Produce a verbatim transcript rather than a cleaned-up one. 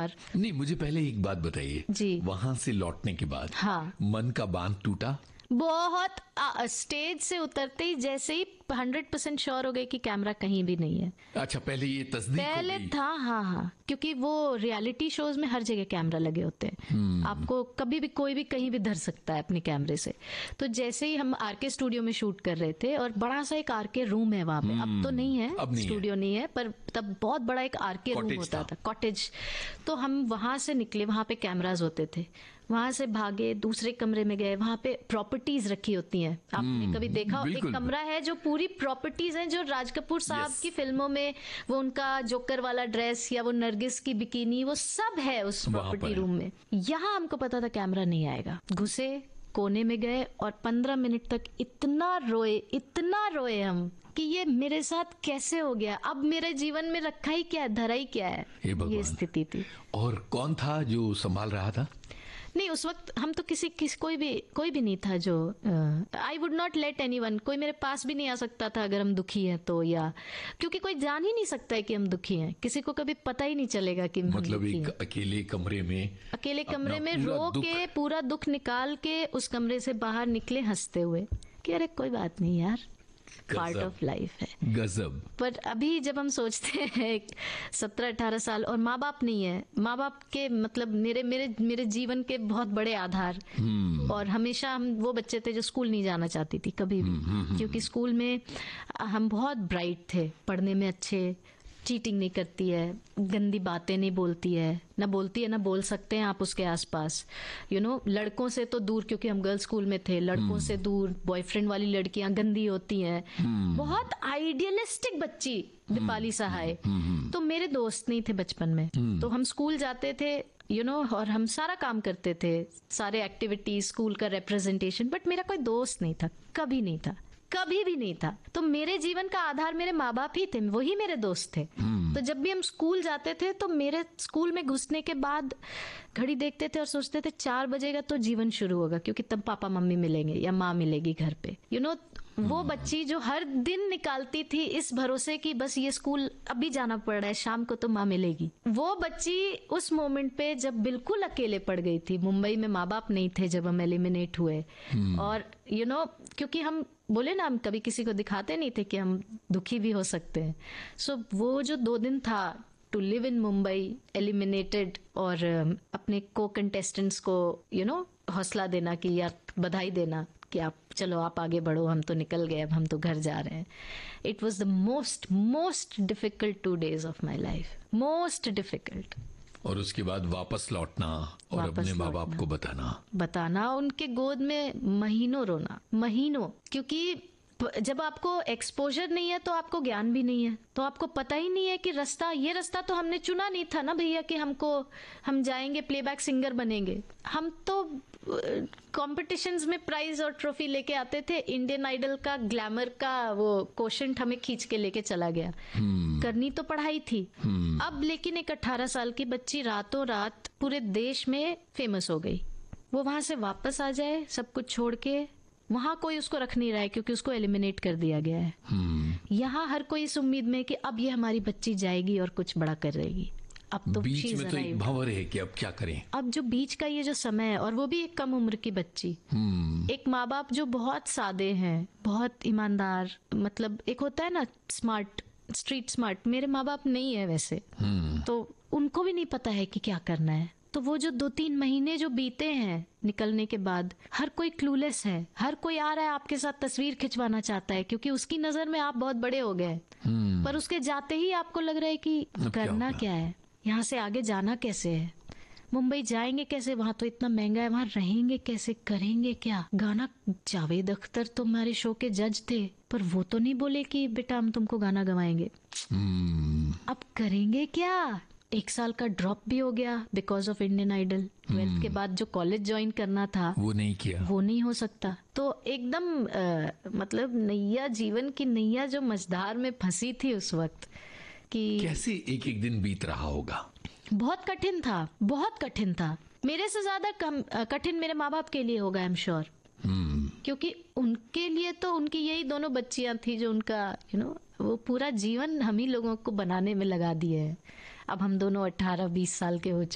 यार। नहीं, मुझे पहले एक बात बताइए जी, वहां से लौटने के बाद हाँ, मन का बांध टूटा? बहुत। आ, स्टेज से उतरते ही जैसे ही हंड्रेड परसेंट श्योर हो गए कि कैमरा कहीं भी नहीं है। अच्छा, पहले ये तस्दीक हो पहले गई। था, हाँ हाँ, क्योंकि वो रियलिटी शोज में हर जगह कैमरा लगे होते हैं, आपको कभी भी कोई भी कहीं भी धर सकता है अपने कैमरे से। तो जैसे ही हम आरके स्टूडियो में शूट कर रहे थे, और बड़ा सा एक आरके रूम है वहां पे, अब तो नहीं है, अब नहीं स्टूडियो है। नहीं है, पर तब बहुत बड़ा एक आरके रूम कॉटेज होता था। था, कॉटेज। तो हम वहां से निकले, वहां पे कैमराज होते थे, वहां से भागे, दूसरे कमरे में गए, वहां पे प्रॉपर्टीज रखी होती हैं, आपने कभी देखा हो? एक बिल्कुल। कमरा है जो पूरी प्रॉपर्टीज हैं, जो राज कपूर साहब Yes. की फिल्मों में वो उनका जोकर वाला ड्रेस या वो नरगिस की बिकिनी, वो सब है उस वहाँ प्रॉपर्टी पर है। रूम में। यहाँ हमको पता था कैमरा नहीं आएगा, घुसे, कोने में गए, और पंद्रह मिनट तक इतना रोए, इतना रोए हम कि ये मेरे साथ कैसे हो गया, अब मेरे जीवन में रखा ही क्या है, धरा ही क्या है, हे भगवान। ये स्थिति थी। और कौन था जो संभाल रहा था? नहीं, उस वक्त हम तो किसी किस कोई भी कोई भी नहीं था जो, I would not let anyone, कोई मेरे पास भी नहीं आ सकता था अगर हम दुखी हैं तो, या क्योंकि कोई जान ही नहीं सकता है कि हम दुखी हैं, किसी को कभी पता ही नहीं चलेगा कि हम मतलब दुखी एक हैं। अकेले कमरे में, अकेले कमरे अपना में पूरा रो दुख- के, पूरा दुख निकाल के उस कमरे से बाहर निकले हंसते हुए कि अरे कोई बात नहीं यार, पार्ट गजब। ऑफ लाइफ है। गजब। पर अभी जब हम सोचते हैं सत्रह अठारह साल और माँ बाप नहीं है, माँ बाप के मतलब मेरे मेरे मेरे जीवन के बहुत बड़े आधार, और हमेशा हम वो बच्चे थे जो स्कूल नहीं जाना चाहती थी कभी भी, क्योंकि स्कूल में हम बहुत ब्राइट थे, पढ़ने में अच्छे, चीटिंग नहीं करती है, गंदी बातें नहीं बोलती है, ना बोलती है ना बोल सकते हैं आप उसके आसपास, यू नो लड़कों से तो दूर, क्योंकि हम गर्ल्स स्कूल में थे, लड़कों से दूर, बॉयफ्रेंड वाली लड़कियां गंदी होती हैं, बहुत आइडियलिस्टिक बच्ची दीपाली सहाय। तो मेरे दोस्त नहीं थे बचपन में, तो हम स्कूल जाते थे, यू नो, और हम सारा काम करते थे, सारे एक्टिविटीज, स्कूल का रिप्रेजेंटेशन, बट मेरा कोई दोस्त नहीं था, कभी नहीं था, कभी भी नहीं था। तो मेरे जीवन का आधार मेरे माँ बाप ही थे, वही मेरे दोस्त थे। तो जब भी हम स्कूल जाते थे तो मेरे स्कूल में घुसने के बाद घड़ी देखते थे और सोचते थे चार बजेगा तो जीवन शुरू होगा, क्योंकि तब पापा मम्मी मिलेंगे या माँ मिलेगी घर पे, यू नो। वो बच्ची जो हर दिन निकालती थी इस भरोसे कि बस ये स्कूल अभी जाना पड़ रहा है, शाम को तो माँ मिलेगी, वो बच्ची उस मोमेंट पे जब बिल्कुल अकेले पड़ गई थी, मुंबई में माँ बाप नहीं थे जब हम एलिमिनेट हुए, और यू नो क्योंकि हम बोले ना, हम कभी किसी को दिखाते नहीं थे कि हम दुखी भी हो सकते हैं। सो so, वो जो दो दिन था to live in Mumbai eliminated, और अपने को कंटेस्टेंट्स को यू नो हौसला देना कि यार बधाई देना कि आप चलो आप आगे बढ़ो, हम तो निकल गए, अब हम तो घर जा रहे हैं। It was the most most difficult two days of my life, most difficult. और उसके बाद वापस लौटना और वापस अपने माँ बाप लौटना। को बताना बताना उनके गोद में महीनों रोना, महीनों, क्योंकि जब आपको एक्सपोजर नहीं है तो आपको ज्ञान भी नहीं है, तो आपको पता ही नहीं है कि रास्ता, ये रास्ता तो हमने चुना नहीं था ना भैया कि हमको हम जाएंगे प्लेबैक सिंगर बनेंगे। हम तो कॉम्पिटिशन्स में प्राइज और ट्रॉफी लेके आते थे, इंडियन आइडल का ग्लैमर का वो कोशेंट हमें खींच के लेके चला गया। करनी तो पढ़ाई थी। अब लेकिन एक अठारह साल की बच्ची रातों रात पूरे देश में फेमस हो गई, वो वहां से वापस आ जाए सब कुछ छोड़ के, वहां कोई उसको रख नहीं रहा है क्योंकि उसको एलिमिनेट कर दिया गया है। यहाँ हर कोई इस उम्मीद में कि अब ये हमारी बच्ची जाएगी और कुछ बड़ा कर रहेगी। अब तो बीच में तो एक भंवर है कि अब क्या करें। अब जो बीच का ये जो समय है, और वो भी एक कम उम्र की बच्ची, एक माँ बाप जो बहुत सादे हैं, बहुत ईमानदार, मतलब एक होता है ना स्मार्ट, स्ट्रीट स्मार्ट, मेरे माँ बाप नहीं है वैसे, तो उनको भी नहीं पता है कि क्या करना है। तो वो जो दो तीन महीने जो बीते हैं निकलने के बाद, हर कोई क्लूलेस है, हर कोई आ रहा है आपके साथ तस्वीर खिंचवाना चाहता है क्योंकि उसकी नजर में आप बहुत बड़े हो गए, पर उसके जाते ही आपको लग रहा है कि करना क्या है, यहाँ से आगे जाना कैसे है, मुंबई जाएंगे कैसे, वहां तो इतना महंगा है, वहां रहेंगे कैसे, करेंगे क्या। गाना, जावेद अख्तर तो हमारे शो के जज थे, पर वो तो नहीं बोले कि बेटा हम तुमको गाना गवाएंगे। अब करेंगे क्या। एक साल का ड्रॉप भी हो गया because of Indian idol. Twelfth के बाद जो कॉलेज ज्वाइन करना था वो नहीं किया, वो नहीं हो सकता। तो एकदम आ, मतलब नैया, जीवन की नैया जो मझधार में फंसी थी उस वक्त कि कैसे एक एक दिन बीत रहा होगा। बहुत कठिन था, बहुत कठिन था। मेरे से ज्यादा कम कठिन मेरे माँ बाप के लिए होगा, आई एम श्योर, क्योंकि उनके लिए तो उनकी यही दोनों बच्चियां थी जो उनका यू you नो know, वो पूरा जीवन हम ही लोगों को बनाने में लगा दिए हैं। अब हम दोनों अट्ठारह बीस साल के हो चुके